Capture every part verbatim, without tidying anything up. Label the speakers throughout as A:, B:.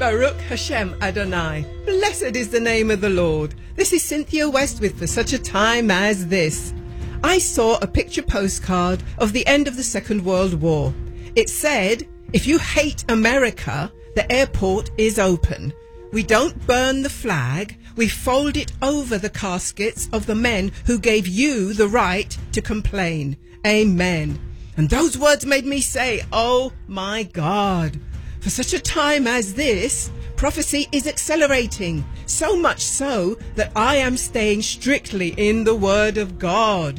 A: Baruch Hashem Adonai. Blessed is the name of the Lord. This is Cynthia West with For Such a Time as This. I saw a picture postcard of the end of the Second World War. It said, if you hate America, the airport is open. We don't burn the flag, we fold it over the caskets of the men who gave you the right to complain. Amen. And those words made me say, oh my God. For such a time as this, prophecy is accelerating, so much so that I am staying strictly in the Word of God.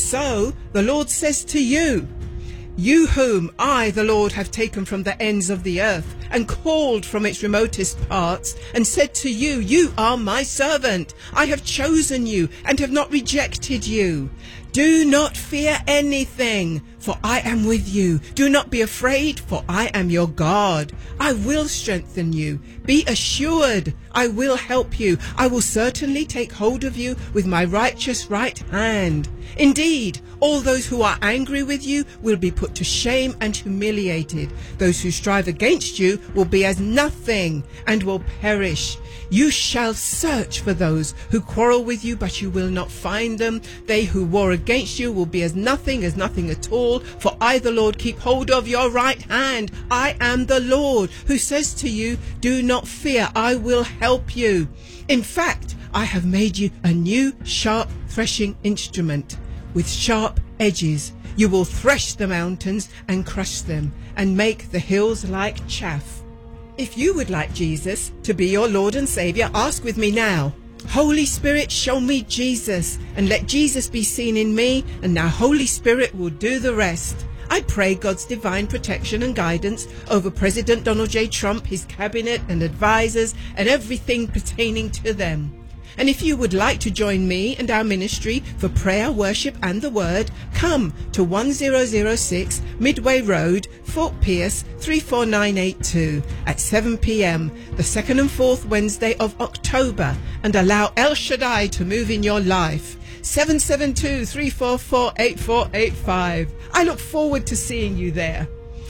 A: So the Lord says to you, you whom I, the Lord, have taken from the ends of the earth and called from its remotest parts and said to you, you are my servant. I have chosen you and have not rejected you. Do not fear anything, for I am with you. Do not be afraid, for I am your God. I will strengthen you. Be assured, I will help you. I will certainly take hold of you with my righteous right hand. Indeed, all those who are angry with you will be put to shame and humiliated. Those who strive against you will be as nothing and will perish. You shall search for those who quarrel with you, but you will not find them. They who war against you will be as nothing, as nothing at all. For I, the Lord, keep hold of your right hand. I am the Lord who says to you, do not fear, I will help you. In fact, I have made you a new sharp threshing instrument with sharp edges. You will thresh the mountains and crush them and make the hills like chaff. If you would like Jesus to be your Lord and Saviour, ask with me now. Holy Spirit, show me Jesus and let Jesus be seen in me, and now Holy Spirit will do the rest. I pray God's divine protection and guidance over President Donald J. Trump, his cabinet and advisors, and everything pertaining to them. And if you would like to join me and our ministry for prayer, worship and the word, come to one thousand six Midway Road, Fort Pierce three four nine eight two at seven p m the second and fourth Wednesday of October, and allow El Shaddai to move in your life. seven seven two, three four four, eight four eight five. I look forward to seeing you there.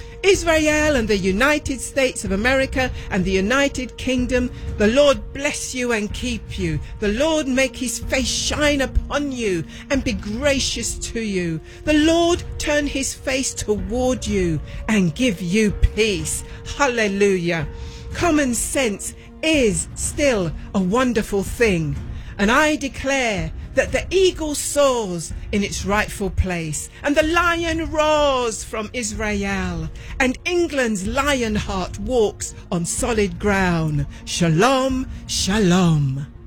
A: Israel and the United States of America and the United Kingdom, the Lord bless you and keep you. The Lord make his face shine upon you and be gracious to you. The Lord turn his face toward you and give you peace. Hallelujah. Common sense is still a wonderful thing, and I declare that the eagle soars in its rightful place, and the lion roars from Israel, and England's lion heart walks on solid ground. Shalom, shalom.